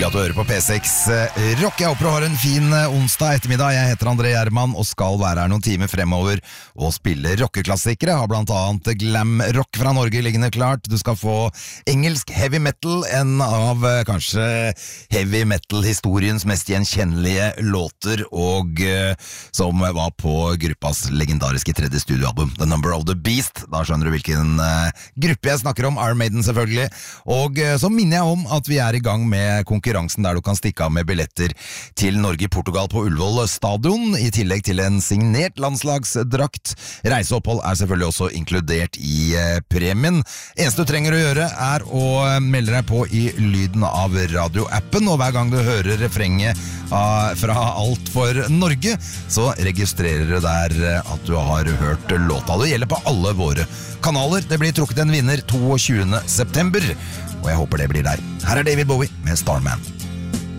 Hyggelig at du hører på P6 Rock. Jeg håper du har en fin onsdag ettermiddag. Jeg heter André Gjerman og skal være her noen timer fremover og spille rockeklassikere. Har blant annet glam rock fra Norge liggende klart. Du skal få engelsk heavy metal, en av kanskje heavy metal-historiens mest gjenkjennelige låter, og som var på gruppas legendariske tredje studioalbum, The Number of the Beast. Da skjønner du hvilken gruppe jeg snakker om, Iron Maiden selvfølgelig. Og så minner jeg om at vi er i gang med konkurransen der du kan stikke av med billetter til Norge-Portugal på Ullevål stadion, i tillegg til en signert landslagsdrakt. Reiseopphold er selvfølgelig også inkludert i premien. Eneste du trenger å gjøre er å melde deg på i lyden av radioappen, og hver gang du hører refrenget fra Alt for Norge, så registrerer du der at du har hørt låta. Det gjelder på alle våre kanaler. Det blir trukket en vinner 22. september, og jeg håper det blir der. Her er David Bowie med Starman.